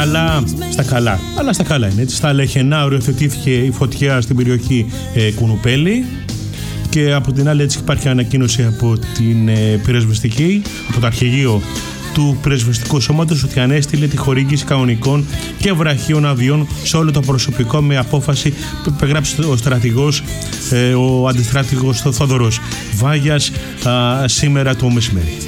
καλά, αλλά στα καλά είναι έτσι. Στα Λεχενά οριοθετήθηκε η φωτιά στην περιοχή Κουνουπέλη. Και από την άλλη έτσι υπάρχει ανακοίνωση από την πυροσβεστική, από το αρχηγείο του Πυροσβεστικού Σώματος, ότι ανέστειλε τη χορήγηση κανονικών και βραχίων αδειών σε όλο το προσωπικό, με απόφαση που υπεγράψει ο στρατηγός, ο αντιστράτηγος Θόδωρος Βάγιας σήμερα το μεσημέρι.